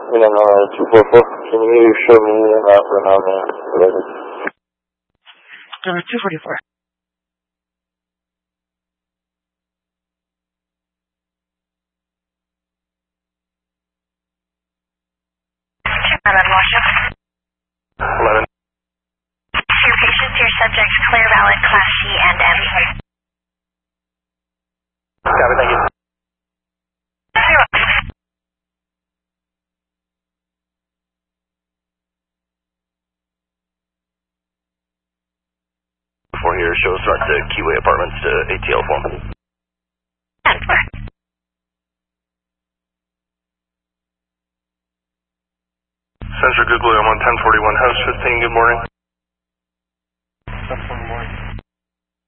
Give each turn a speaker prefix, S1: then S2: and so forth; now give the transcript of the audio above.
S1: 244. Can you show me an outfit on the
S2: Number 244. Washington.
S1: 11.
S2: Your patients, your subjects, clear, valid, class C and M.
S1: Copy, thank you. 4 here, show us right to Keyway Apartments to ATL form. Central Googly, I'm on 1041 House 15, good morning.